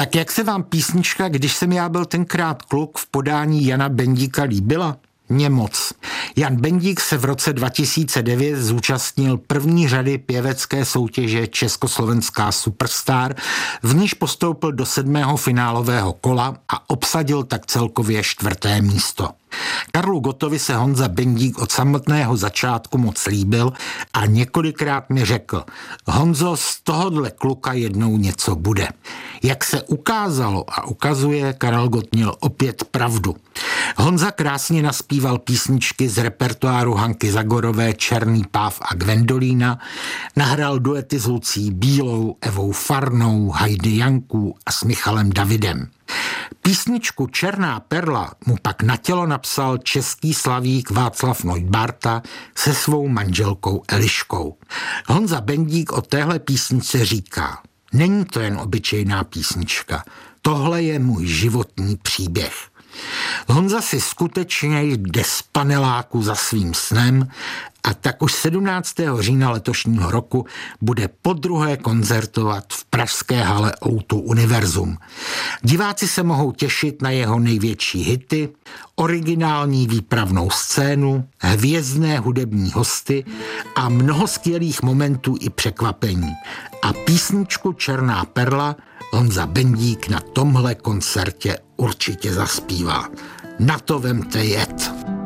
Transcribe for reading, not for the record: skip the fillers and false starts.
Tak jak se vám písnička Když jsem já byl tenkrát kluk v podání Jana Bendíka líbila? Mně moc. Jan Bendík se v roce 2009 zúčastnil první řady pěvecké soutěže Československá Superstar, v níž postoupil do 7. finálového kola a obsadil tak celkově 4. místo. Karlu Gottovi se Honza Bendík od samotného začátku moc líbil a několikrát mi řekl: Honzo, z tohohle kluka jednou něco bude. Jak se ukázalo a ukazuje, Karel Gott měl opět pravdu. Honza krásně naspíval písničky z repertoáru Hanky Zagorové Černý páv a Gwendolína, nahrál duety s Lucí Bílou, Evou Farnou, Heidi Jankou a s Michalem Davidem. Písničku Černá perla mu pak na tělo napsal český slavík Václav Neubárta se svou manželkou Eliškou. Honza Bendík o téhle písničce říká: Není to jen obyčejná písnička, tohle je můj životní příběh. Honza si skutečně jde z paneláku za svým snem a tak už 17. října letošního roku bude podruhé koncertovat v pražské hale O2 Univerzum. Diváci se mohou těšit na jeho největší hity, originální výpravnou scénu, hvězdné hudební hosty a mnoho skvělých momentů i překvapení. A písničku Černá perla Honza Bendík na tomhle koncertě určitě zaspívá. Na to vemte jet.